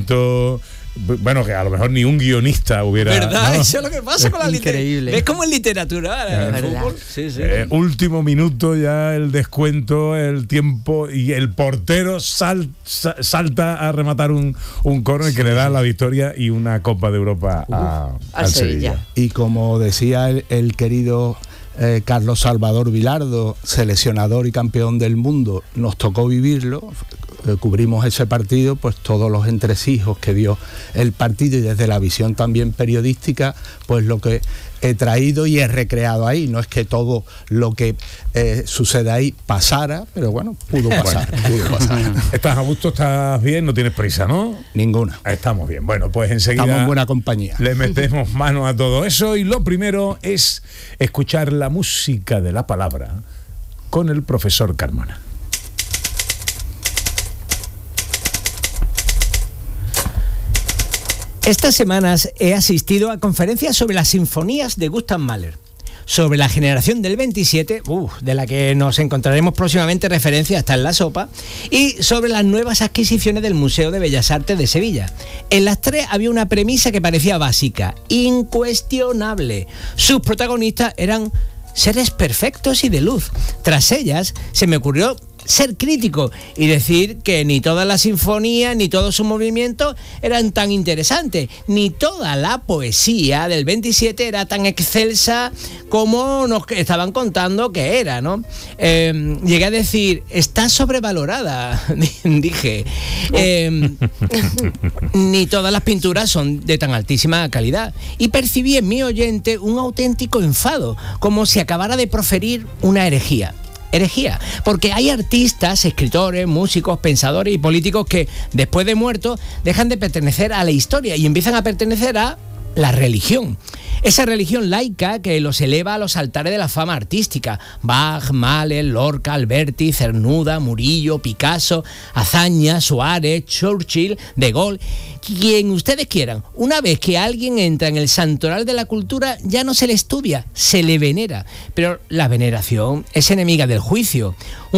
momento... Bueno, que a lo mejor ni un guionista hubiera... ¿Verdad? ¿no? Eso es lo que pasa con la literatura. Increíble. ¿Ves cómo en literatura? En el fútbol. Sí, sí. Último minuto, ya el descuento, el tiempo, y el portero salta a rematar un córner que le da la victoria y una Copa de Europa al Sevilla. Y como decía el querido Carlos Salvador Vilardo, seleccionador y campeón del mundo, nos tocó vivirlo. Cubrimos ese partido, pues todos los entresijos que dio el partido, y desde la visión también periodística, pues lo que he traído y he recreado ahí. No es que todo lo que sucede ahí pasara, pero bueno, pudo pasar. ¿Estás a gusto? ¿Estás bien? No tienes prisa, ¿no? Ninguna. Estamos bien. Bueno, pues enseguida estamos en buena compañía. Le metemos mano a todo eso, y lo primero es escuchar la música de la palabra con el profesor Carmona. Estas semanas he asistido a conferencias sobre las sinfonías de Gustav Mahler, sobre la generación del 27, de la que nos encontraremos próximamente referencia hasta en la sopa, y sobre las nuevas adquisiciones del Museo de Bellas Artes de Sevilla. En las tres había una premisa que parecía básica, incuestionable. Sus protagonistas eran seres perfectos y de luz. Tras ellas se me ocurrió ser crítico y decir que ni toda la sinfonía ni todo su movimiento eran tan interesantes, ni toda la poesía del 27 era tan excelsa como nos estaban contando que era, ¿no? Llegué a decir, está sobrevalorada, dije. Ni todas las pinturas son de tan altísima calidad. Y percibí en mi oyente un auténtico enfado, como si acabara de proferir una herejía, porque hay artistas, escritores, músicos, pensadores y políticos que después de muertos dejan de pertenecer a la historia y empiezan a pertenecer a la religión. Esa religión laica que los eleva a los altares de la fama artística. Bach, Mahler, Lorca, Alberti, Cernuda, Murillo, Picasso, Azaña, Suárez, Churchill, De Gaulle, quien ustedes quieran. Una vez que alguien entra en el santoral de la cultura, ya no se le estudia, se le venera. Pero la veneración es enemiga del juicio.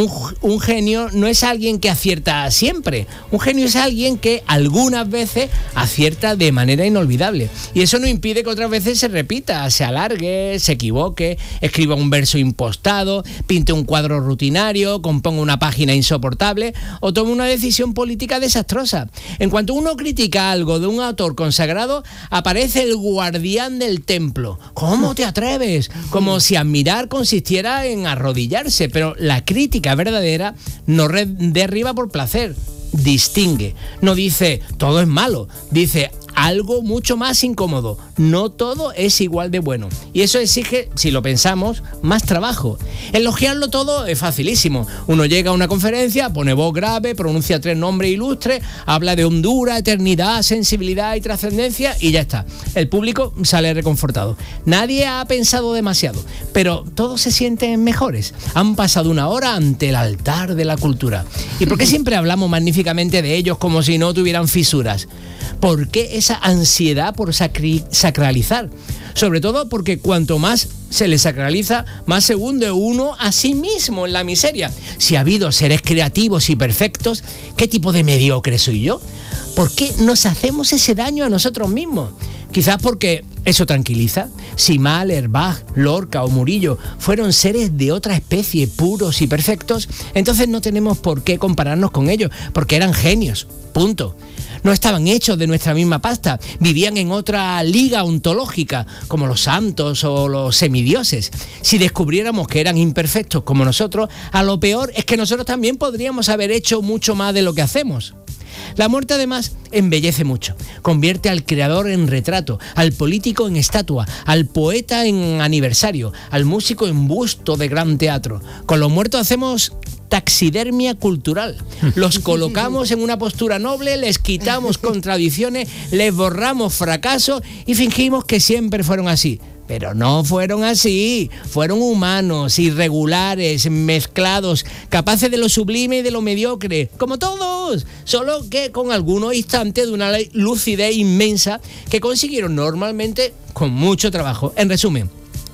Un genio no es alguien que acierta siempre. Un genio es alguien que algunas veces acierta de manera inolvidable. Y eso no impide que otras veces se repita, se alargue, se equivoque, escriba un verso impostado, pinte un cuadro rutinario, componga una página insoportable o tome una decisión política desastrosa. En cuanto uno critica algo de un autor consagrado, aparece el guardián del templo. ¿Cómo te atreves? Como si admirar consistiera en arrodillarse, pero la crítica verdadera no derriba por placer, distingue. No dice todo es malo, dice algo mucho más incómodo. No todo es igual de bueno. Y eso exige, si lo pensamos, más trabajo. Elogiarlo todo es facilísimo. Uno llega a una conferencia, pone voz grave, pronuncia 3 nombres ilustres, habla de hondura, eternidad, sensibilidad y trascendencia y ya está. El público sale reconfortado. Nadie ha pensado demasiado, pero todos se sienten mejores. Han pasado una hora ante el altar de la cultura. ¿Y por qué siempre hablamos magníficamente de ellos como si no tuvieran fisuras? ¿Por qué esa ansiedad por sacralizar? Sobre todo porque cuanto más se le sacraliza, más se hunde uno a sí mismo en la miseria. Si ha habido seres creativos y perfectos, ¿qué tipo de mediocre soy yo? ¿Por qué nos hacemos ese daño a nosotros mismos? Quizás porque eso tranquiliza. Si Mahler, Bach, Lorca o Murillo fueron seres de otra especie, puros y perfectos, entonces no tenemos por qué compararnos con ellos, porque eran genios. Punto. No estaban hechos de nuestra misma pasta, vivían en otra liga ontológica, como los santos o los semidioses. Si descubriéramos que eran imperfectos como nosotros, a lo peor es que nosotros también podríamos haber hecho mucho más de lo que hacemos. La muerte además embellece mucho, convierte al creador en retrato, al político en estatua, al poeta en aniversario, al músico en busto de gran teatro. Con los muertos hacemos taxidermia cultural. Los colocamos en una postura noble, les quitamos contradicciones, les borramos fracasos y fingimos que siempre fueron así. Pero no fueron así, fueron humanos, irregulares, mezclados, capaces de lo sublime y de lo mediocre, como todos, solo que con algunos instantes de una lucidez inmensa que consiguieron normalmente con mucho trabajo. En resumen,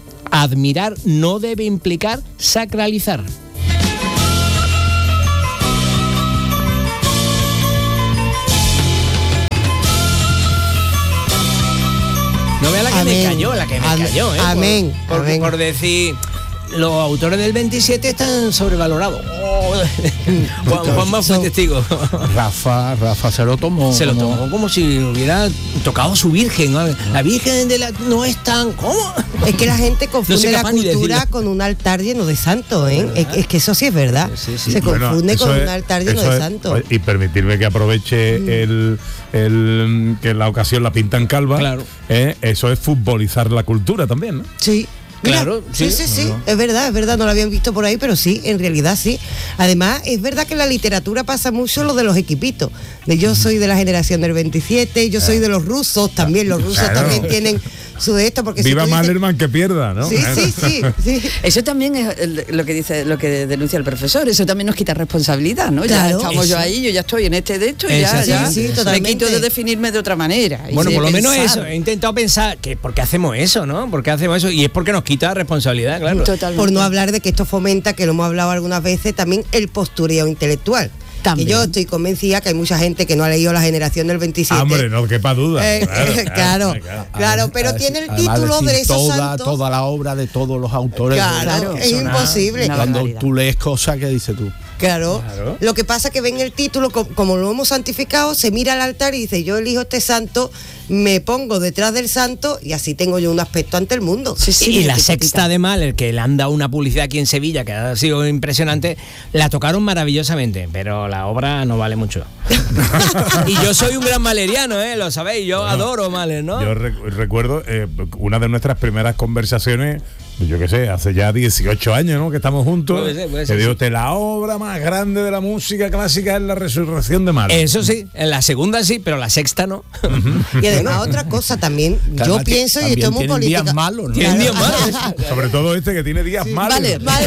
admirar no debe implicar sacralizar. no veas la que me cayó, Amén. Por decir, los autores del 27 están sobrevalorados. Juanma fue testigo. Rafa se lo tomó. Se lo tomó como si hubiera tocado a su virgen, ¿no? La virgen no es tan... ¿Cómo? Es que la gente confunde la cultura con un altar lleno de santos, ¿eh? Es que eso sí es verdad. Sí. Se confunde con un altar lleno de santos. Y permitirme que aproveche que la ocasión la pintan calva. Claro. Eso es futbolizar la cultura también, ¿no? Sí. Mira, claro, sí. Es verdad, no lo habían visto por ahí, pero sí, en realidad sí. Además, es verdad que en la literatura pasa mucho lo de los equipitos. Yo soy de la generación del 27, yo soy de los rusos también, los rusos también tienen su de esto. Porque Viva si Malerman que pierda, ¿no? Sí. Eso también es lo que denuncia el profesor, eso también nos quita responsabilidad, ¿no? Claro, ya estamos eso. yo ahí, yo ya estoy en de esto y ya sí, me totalmente. quito de definirme de otra manera. Bueno, por lo menos pensar. eso. He intentado pensar que ¿por qué hacemos eso, no? ¿Por qué hacemos eso? Y es porque nos quita responsabilidad, claro. Totalmente. Por no hablar de que esto fomenta, que lo hemos hablado algunas veces, también el postureo intelectual. También. Que yo estoy convencida que hay mucha gente que no ha leído La generación del 27. Hombre, no quepa duda. Claro, pero tiene el Además, título de decir esos santos. toda la obra de todos los autores. Claro, es imposible. Cuando tú lees cosas que dices tú. Claro. Lo que pasa es que ven el título, como lo hemos santificado, se mira al altar y dice, yo elijo este santo, me pongo detrás del santo y así tengo yo un aspecto ante el mundo. Y la Sexta de Mahler, que le han dado una publicidad aquí en Sevilla, que ha sido impresionante, la tocaron maravillosamente, pero la obra no vale mucho. Y yo soy un gran maleriano, lo sabéis, yo adoro Mahler, ¿no? Yo recuerdo una de nuestras primeras conversaciones, yo qué sé, hace ya 18 años, ¿no? Que estamos juntos. Puede Que ser, digo, la obra más grande de la música clásica es La Resurrección de Mahler. Eso sí, en la segunda sí, pero la sexta no. Y además otra cosa también, yo pienso, y esto es muy política. Días malos, ¿no? Tienen días malos. Sobre todo que tiene días malos. Vale.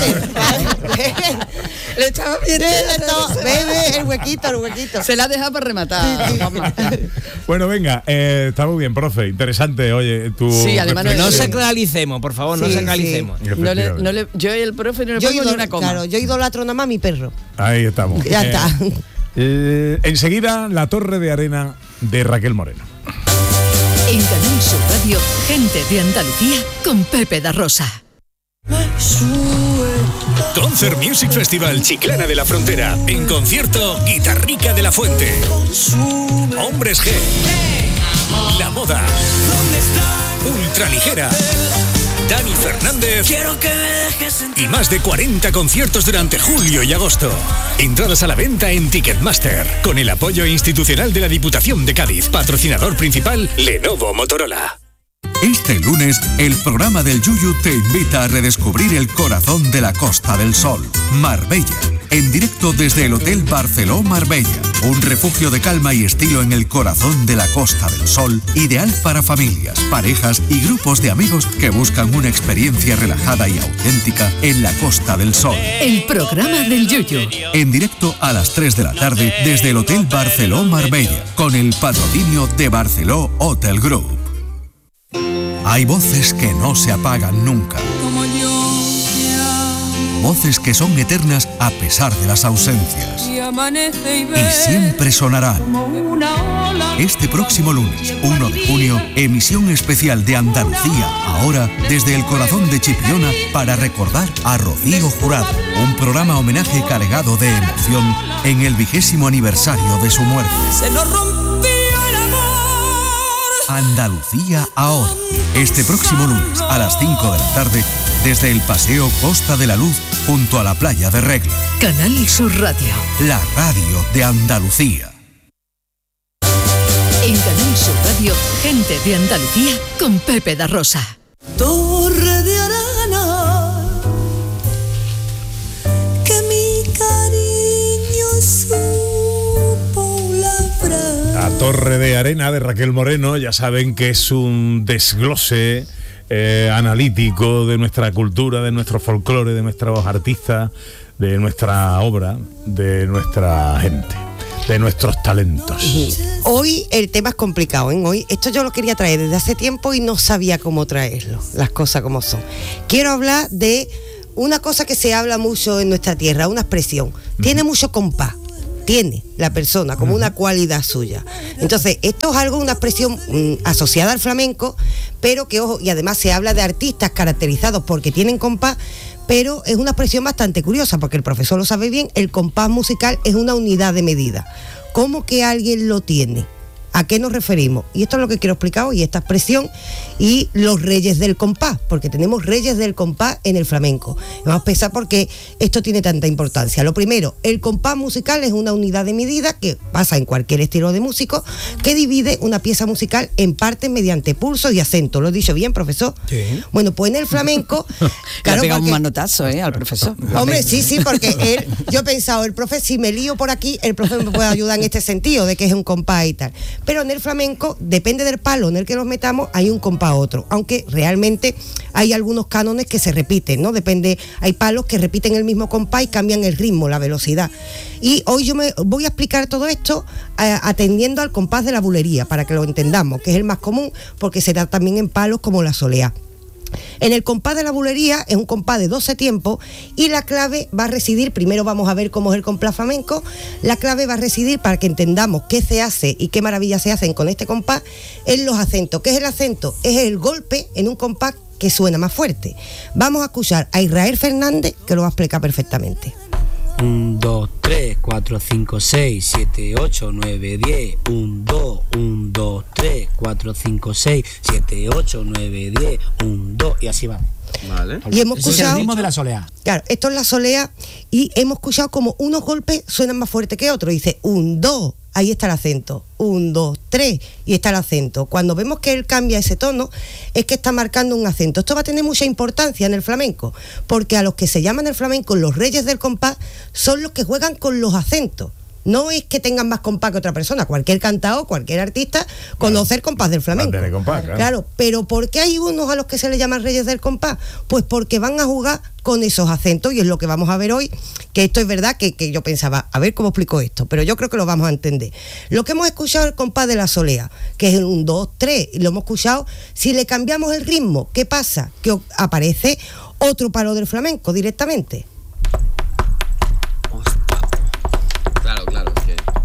Le estaba viendo. Bebe el huequito. Se la ha dejado para rematar. Bueno, venga, está muy bien, profe. Interesante, oye, tu... Sí, además No sacralicemos, por favor, no Sí, sacralicemos. Yo y el profe no le Yo pongo ni una coma. Claro, yo idolatro nada más a mi perro. Ahí estamos. Ya está. Enseguida, La Torre de Arena de Raquel Moreno. En Canal Sur Radio, gente de Andalucía con Pepe da Rosa. Concert Music Festival Chiclana de la Frontera. En concierto, Guitarrica de la Fuente. Hombres G. La Moda. Ultraligera. Dani Fernández y más de 40 conciertos durante julio y agosto. Entradas a la venta en Ticketmaster, con el apoyo institucional de la Diputación de Cádiz. Patrocinador principal, Lenovo Motorola. Este lunes, el programa del Yuyu te invita a redescubrir el corazón de la Costa del Sol, Marbella, en directo desde el Hotel Barceló Marbella, un refugio de calma y estilo en el corazón de la Costa del Sol, ideal para familias, parejas y grupos de amigos que buscan una experiencia relajada y auténtica en la Costa del Sol. El programa del Yuyu. En directo a las 3 de la tarde desde el Hotel Barceló Marbella, con el patrocinio de Barceló Hotel Group. Hay voces que no se apagan nunca. Voces que son eternas a pesar de las ausencias. Y siempre sonarán. Este próximo lunes, 1 de junio, emisión especial de Andalucía, ahora desde el corazón de Chipiona, para recordar a Rocío Jurado. Un programa homenaje cargado de emoción en el 20º aniversario de su muerte. Se nos rompió el amor. Andalucía ahora. Este próximo lunes a las 5 de la tarde, desde el Paseo Costa de la Luz, junto a la playa de Regla. Canal Sur Radio. La radio de Andalucía. En Canal Sur Radio, gente de Andalucía con Pepe da Rosa. Torre de arena, que mi cariño supo labrar. La Torre de Arena de Raquel Moreno, ya saben que es un desglose analítico de nuestra cultura, de nuestro folclore, de nuestros artistas, de nuestra obra, de nuestra gente, de nuestros talentos. Hoy el tema es complicado, ¿eh? Hoy, esto yo lo quería traer desde hace tiempo y no sabía cómo traerlo, las cosas como son. Quiero hablar de una cosa que se habla mucho en nuestra tierra, una expresión. Tiene mucho compás. tiene la persona, como una cualidad suya. Entonces, esto es algo, una expresión asociada al flamenco, pero que, ojo, y además se habla de artistas caracterizados porque tienen compás, pero es una expresión bastante curiosa, porque el profesor lo sabe bien, el compás musical es una unidad de medida. ¿Cómo que alguien lo tiene? ¿A qué nos referimos? Y esto es lo que quiero explicar hoy, esta expresión y los reyes del compás, porque tenemos reyes del compás en el flamenco. Vamos a pensar por qué esto tiene tanta importancia. Lo primero, el compás musical es una unidad de medida que pasa en cualquier estilo de músico, que divide una pieza musical en partes mediante pulsos y acentos. ¿Lo he dicho bien, profesor? Sí. Bueno, pues en el flamenco... Claro, le pega un manotazo al profesor. Hombre, sí, porque yo he pensado, el profe, si me lío por aquí, el profe me puede ayudar en este sentido, de que es un compás y tal. Pero en el flamenco, depende del palo en el que los metamos, hay un compás a otro, aunque realmente hay algunos cánones que se repiten, ¿no? Depende, hay palos que repiten el mismo compás y cambian el ritmo, la velocidad. Y hoy yo me voy a explicar todo esto atendiendo al compás de la bulería, para que lo entendamos, que es el más común, porque se da también en palos como la soleá. En el compás de la bulería es un compás de 12 tiempos y la clave va a residir, primero vamos a ver cómo es el compás flamenco, la clave va a residir para que entendamos qué se hace y qué maravillas se hacen con este compás en los acentos. ¿Qué es el acento? Es el golpe en un compás que suena más fuerte. Vamos a escuchar a Israel Fernández, que lo va a explicar perfectamente. 1, 2, 3, 4, 5, 6, 7, 8, 9, 10. 1, 2, 1, 2, 3, 4, 5, 6, 7, 8, 9, 10. 1, 2 y así vamos. Vale. Y hemos escuchado, es el ritmo de la soleá. Claro, esto es la soleá y hemos escuchado como unos golpes suenan más fuerte que otros. Dice 1, 2, ahí está el acento. 1, 2, 3 y está el acento. Cuando vemos que él cambia ese tono, es que está marcando un acento. Esto va a tener mucha importancia en el flamenco, porque a los que se llaman en el flamenco los reyes del compás son los que juegan con los acentos. No es que tengan más compás que otra persona. Cualquier cantao, cualquier artista conoce el compás del flamenco. Claro, pero ¿por qué hay unos a los que se les llama reyes del compás? Pues porque van a jugar con esos acentos y es lo que vamos a ver hoy, que esto es verdad que yo pensaba, a ver cómo explico esto, pero yo creo que lo vamos a entender. Lo que hemos escuchado es el compás de la soleá, que es el 1, 2, 3, y lo hemos escuchado. Si le cambiamos el ritmo, ¿qué pasa? Que aparece otro palo del flamenco directamente. Claro,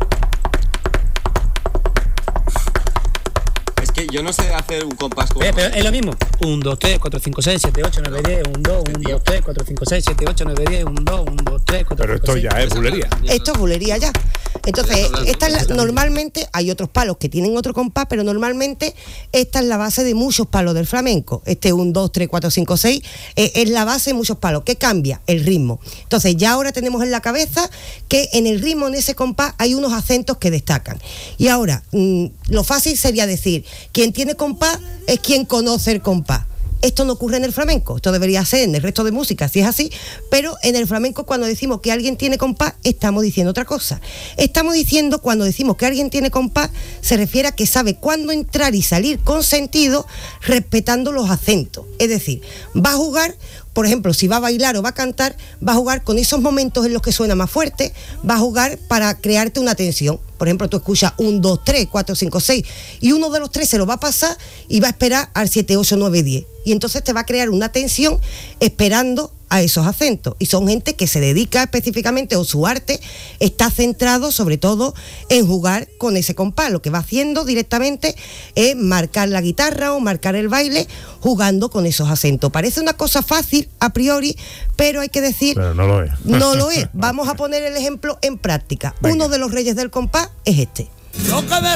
es que yo no sé hacer un compás como... Pero es lo mismo. 1, 2, 3, 4, 5, 6, 7, 8, 9, 10. 1, 2, 1, 2, 3, 4, 5, 6, 7, 8, 9, 10. 1, 2, 1, 2, 3, 4, 5, 6. Pero esto ya es bulería. Esto es bulería ya. Entonces, normalmente hay otros palos que tienen otro compás, pero normalmente esta es la base de muchos palos del flamenco. 1, 2, 3, 4, 5, 6 es la base de muchos palos. ¿Qué cambia? El ritmo. Entonces, ya ahora tenemos en la cabeza que en el ritmo, en ese compás, hay unos acentos que destacan. Y ahora, lo fácil sería decir, quien tiene compás es quien conoce el compás. Esto no ocurre en el flamenco, esto debería ser en el resto de música, si es así, pero en el flamenco cuando decimos que alguien tiene compás, estamos diciendo otra cosa. Estamos diciendo, cuando decimos que alguien tiene compás, se refiere a que sabe cuándo entrar y salir con sentido, respetando los acentos. Es decir, va a jugar, por ejemplo, si va a bailar o va a cantar, va a jugar con esos momentos en los que suena más fuerte, va a jugar para crearte una tensión. Por ejemplo, tú escuchas 1, 2, 3, 4, 5, 6 y uno de los tres se lo va a pasar y va a esperar al 7, 8, 9, 10. Y entonces te va a crear una tensión esperando a esos acentos. Y son gente que se dedica específicamente, o su arte está centrado sobre todo en jugar con ese compás. Lo que va haciendo directamente es marcar la guitarra o marcar el baile jugando con esos acentos. Parece una cosa fácil a priori, pero hay que decir... Pero no lo es. No lo es. Vamos a poner el ejemplo en práctica. Venga. Uno de los reyes del compás es este. Lo que me